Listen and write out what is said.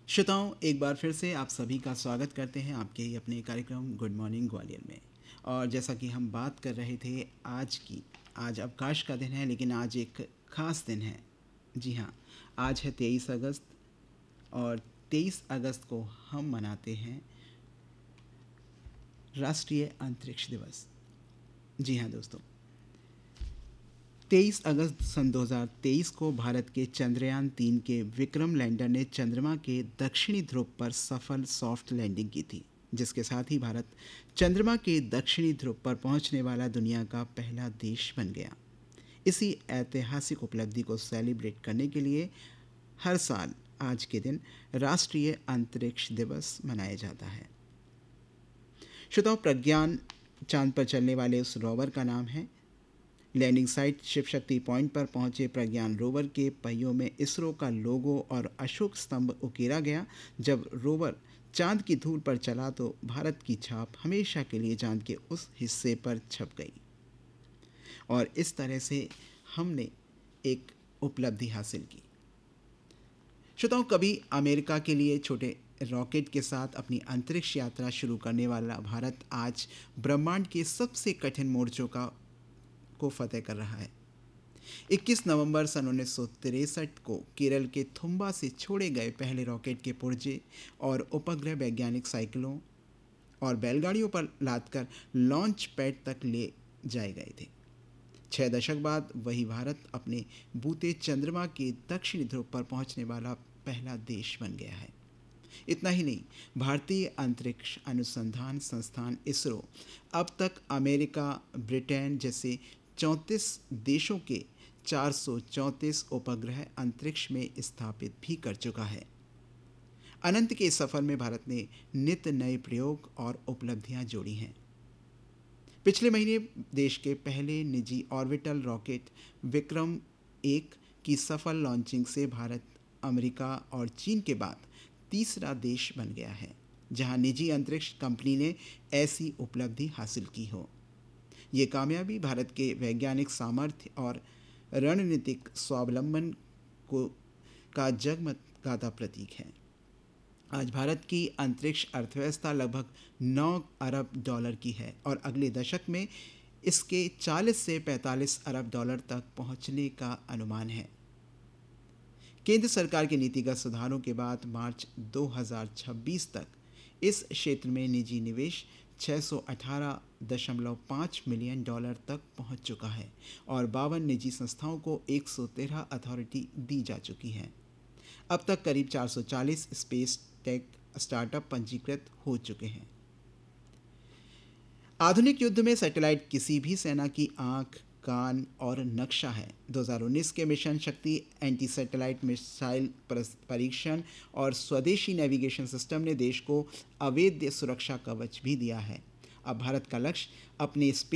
श्रोताओं, एक बार फिर से आप सभी का स्वागत करते हैं आपके ही अपने कार्यक्रम गुड मॉर्निंग ग्वालियर में। और जैसा कि हम बात कर रहे थे आज अवकाश का दिन है, लेकिन आज एक ख़ास दिन है। जी हाँ, आज है 23 अगस्त। और 23 अगस्त को हम मनाते हैं राष्ट्रीय अंतरिक्ष दिवस। जी हाँ दोस्तों, 23 अगस्त सन 2023 को भारत के चंद्रयान 3 के विक्रम लैंडर ने चंद्रमा के दक्षिणी ध्रुव पर सफल सॉफ्ट लैंडिंग की थी, जिसके साथ ही भारत चंद्रमा के दक्षिणी ध्रुव पर पहुंचने वाला दुनिया का पहला देश बन गया। इसी ऐतिहासिक उपलब्धि को सेलिब्रेट करने के लिए हर साल आज के दिन राष्ट्रीय अंतरिक्ष दिवस मनाया जाता है। श्रोताओ, प्रज्ञान चांद पर चलने वाले उस रोवर का नाम है। Landing site Shiv Shakti point पर पहुंचे प्रज्ञान रोवर के पहियों में इसरो का लोगो और अशोक स्तंभ उकेरा गया। जब रोवर चांद की धूल पर चला तो भारत की छाप हमेशा के लिए चांद के उस हिस्से पर छप गई। और इस तरह से हमने एक उपलब्धि हासिल की। श्रोताओं, कभी अमेरिका के लिए छोटे रॉकेट के साथ अपनी अंतरिक्ष यात्रा शुरू करने वाला भारत आज ब्रह्मांड के सबसे कठिन मोर्चों को फतेह कर रहा है। 21 नवंबर सन 1963 को केरल के थुम्बा से छोड़े गए पहले रॉकेट के पुर्जे और उपग्रह वैज्ञानिक साइकिलों और बैलगाड़ियों पर लादकर लॉन्च पैड तक ले जाए गए थे। 6 दशक बाद वही भारत अपने बूते चंद्रमा के दक्षिणी ध्रुव पर पहुंचने वाला पहला देश बन गया है। इतना ही नहीं, भारतीय अंतरिक्ष अनुसंधान संस्थान इसरो अब तक अमेरिका, ब्रिटेन जैसे 34 देशों के 434 उपग्रह अंतरिक्ष में स्थापित भी कर चुका है। अनंत के सफर में भारत ने नित नए प्रयोग और उपलब्धियां जोड़ी हैं। पिछले महीने देश के पहले निजी ऑर्बिटल रॉकेट विक्रम-1 की सफल लॉन्चिंग से भारत अमेरिका और चीन के बाद तीसरा देश बन गया है जहां निजी अंतरिक्ष कंपनी ने ऐसी उपलब्धि हासिल की हो। ये कामयाबी भारत के वैज्ञानिक सामर्थ्य और रणनीतिक स्वावलंबन का जगमगाता प्रतीक है। आज भारत की अंतरिक्ष अर्थव्यवस्था लगभग 9 अरब डॉलर की है और अगले दशक में इसके 40 से 45 अरब डॉलर तक पहुंचने का अनुमान है। केंद्र सरकार के नीतिगत सुधारों के बाद मार्च 2026 तक इस क्षेत्र में निजी निवेश 618.5 मिलियन डॉलर तक पहुंच चुका है और 52 निजी संस्थाओं को 113 अथॉरिटी दी जा चुकी है। अब तक करीब 440 स्पेस टेक स्टार्टअप पंजीकृत हो चुके हैं। आधुनिक युद्ध में सैटेलाइट किसी भी सेना की आंख, कान और नक्शा है। 2019 के मिशन शक्ति एंटी सैटेलाइट मिसाइल परीक्षण और स्वदेशी नेविगेशन सिस्टम ने देश को अवैध सुरक्षा कवच भी दिया है। अब भारत का लक्ष्य अपने